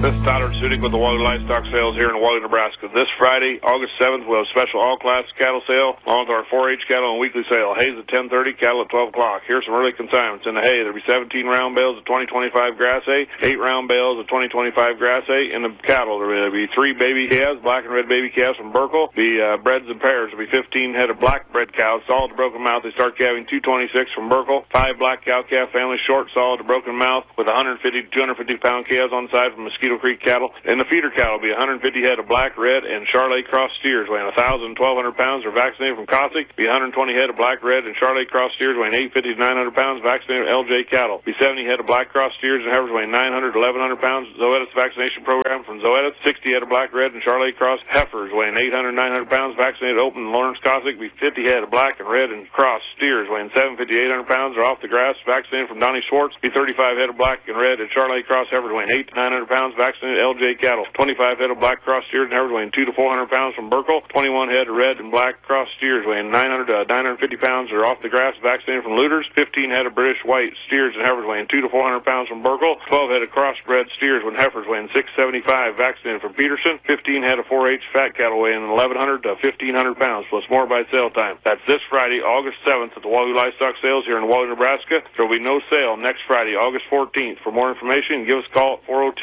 This is Tyler Sudik with the Wahoo Livestock Sales here in Wahoo, Nebraska. This Friday, August 7th, we'll have a special all-class cattle sale along with our 4-H cattle and weekly sale. Hay's at 10:30, cattle at 12 o'clock. Here's some early consignments. In the hay, there'll be 17 round bales of 2025 grass hay, 8 round bales of 2025 grass hay. In the cattle, there'll be 3 baby calves, black and red baby calves from Burkle. The breds and pairs will be 15 head of black bred cows, solid to broken mouth. They start calving 226 from Burkle. 5 black cow calf families, short, solid to broken mouth, with 150 to 250 pound calves on side from Mosquito Creek cattle. In the feeder cattle will be 150 head of black, red, and Charolais cross steers weighing 1,000 to 1,200 pounds are vaccinated from Cossack. Be 120 head of black, red, and Charolais cross steers weighing 850 to 900 pounds vaccinated with LJ cattle. Be 70 head of black cross steers and heifers weighing 900 to 1,100 pounds. Zoetis vaccination program from Zoetis. 60 head of black, red, and Charolais cross heifers weighing 800 900 pounds vaccinated open in Lawrence Cossack. Be 50 head of black and red and cross steers weighing 750 800 pounds are off the grass vaccinated from Donnie Schwartz. Be 35 head of black and red and Charolais cross heifers weighing 800 to 900 pounds vaccinated LJ cattle. 25 head of black cross steers and heifers weighing 200 to 400 pounds from Burkle. 21 head of red and black cross steers weighing 900 to 950 pounds are off the grass vaccinated from Looters. 15 head of British white steers and heifers weighing 200 to 400 pounds from Burkle. 12 head of crossbred steers with heifers weighing 675 vaccinated from Peterson. 15 head of 4-H fat cattle weighing 1,100 to 1,500 pounds, plus more by sale time. That's this Friday, August 7th at the Wahoo Livestock Sales here in Wahoo, Nebraska. There will be no sale next Friday, August 14th. For more information, give us a call at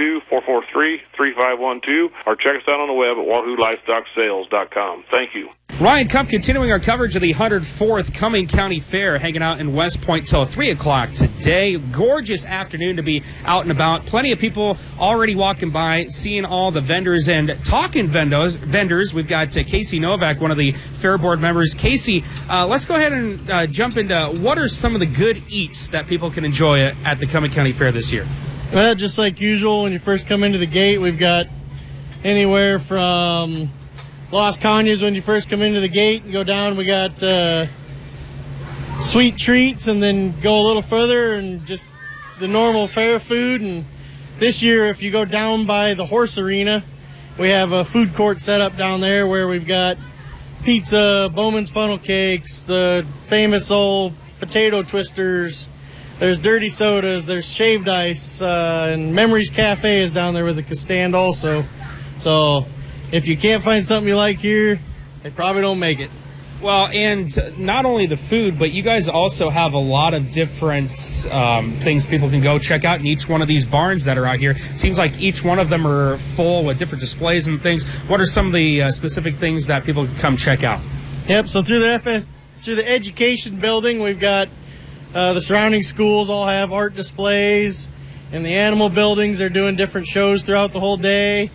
402-443-3512 or check us out on the web at wahoo-livestocksales.com. Thank you. Ryan Cuff continuing our coverage of the 104th Cumming County Fair, hanging out in West Point till 3 o'clock today. Gorgeous afternoon to be out and about. Plenty of people already walking by, seeing all the vendors and talking vendors. We've got Casey Novak, one of the Fair Board members. Casey, let's go ahead and jump into what are some of the good eats that people can enjoy at the Cumming County Fair this year? Well, just like usual, when you first come into the gate, we've got anywhere from Las Cañas when you first come into the gate and go down. We got sweet treats, and then go a little further and just the normal fair food. And this year, if you go down by the horse arena, we have a food court set up down there where we've got pizza, Bowman's funnel cakes, the famous old potato twisters. There's dirty sodas, there's shaved ice, and Memories Cafe is down there with a stand also. So if you can't find something you like here, they probably don't make it. Well, and not only the food, but you guys also have a lot of different things people can go check out in each one of these barns that are out here. Seems like each one of them are full with different displays and things. What are some of the specific things that people can come check out? Yep, so through the education building, we've got the surrounding schools all have art displays. In the animal buildings, they're doing different shows throughout the whole day.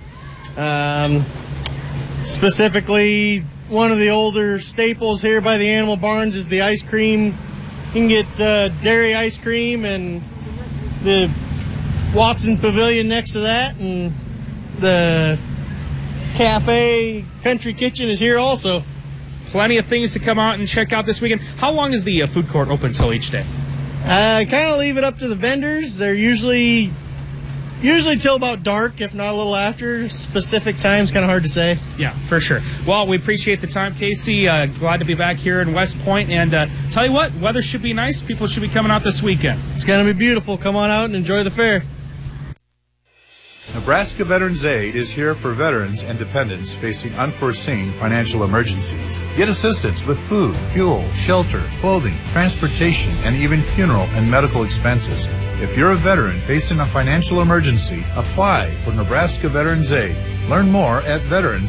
Specifically, one of the older staples here by the animal barns is the ice cream. You can get dairy ice cream, and the Watson Pavilion next to that, and the cafe country kitchen is here also. Plenty of things to come out and check out this weekend. How long is the food court open till each day? I kind of leave it up to the vendors. They're usually till about dark, if not a little after. Specific time's kind of hard to say. Yeah, for sure. Well, we appreciate the time, Casey. Glad to be back here in West Point. And tell you what, weather should be nice. People should be coming out this weekend. It's going to be beautiful. Come on out and enjoy the fair. Nebraska Veterans Aid is here for veterans and dependents facing unforeseen financial emergencies. Get assistance with food, fuel, shelter, clothing, transportation, and even funeral and medical expenses. If you're a veteran facing a financial emergency, apply for Nebraska Veterans Aid. Learn more at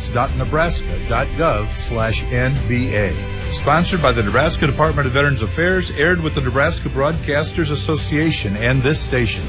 veterans.nebraska.gov/NVA. Sponsored by the Nebraska Department of Veterans Affairs, aired with the Nebraska Broadcasters Association and this station.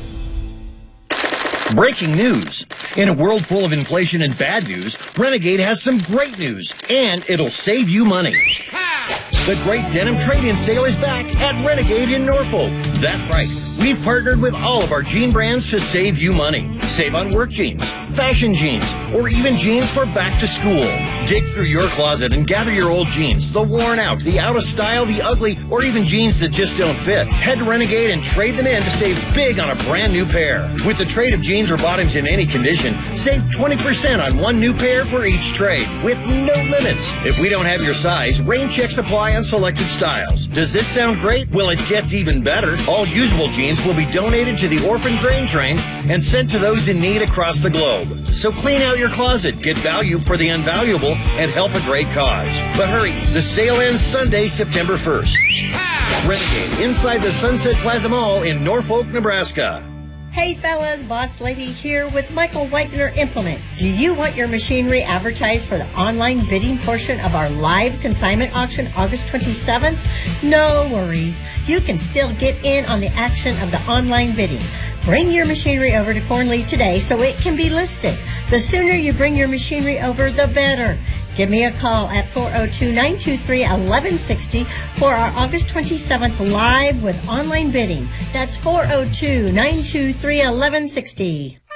Breaking news. In a world full of inflation and bad news, Renegade has some great news, and it'll save you money. The great denim trade-in sale is back at Renegade in Norfolk. That's right. We've partnered with all of our jean brands to save you money. Save on work jeans, fashion jeans, or even jeans for back to school. Dig through your closet and gather your old jeans, the worn out, the out of style, the ugly, or even jeans that just don't fit. Head to Renegade and trade them in to save big on a brand new pair. With the trade of jeans or bottoms in any condition, save 20% on one new pair for each trade, with no limits. If we don't have your size, rain checks apply on selected styles. Does this sound great? Well, it gets even better. All usable jeans will be donated to the Orphan Grain Train and sent to those in need across the globe. So clean out your closet, get value for the unvaluable, and help a great cause. But hurry, the sale ends Sunday, September 1st. Renegade, inside the Sunset Plaza Mall in Norfolk, Nebraska. Hey fellas, Boss Lady here with Michael Whitener Implement. Do you want your machinery advertised for the online bidding portion of our live consignment auction August 27th? No worries. You can still get in on the action of the online bidding. Bring your machinery over to Cornley today so it can be listed. The sooner you bring your machinery over, the better. Give me a call at 402-923-1160 for our August 27th live with online bidding. That's 402-923-1160.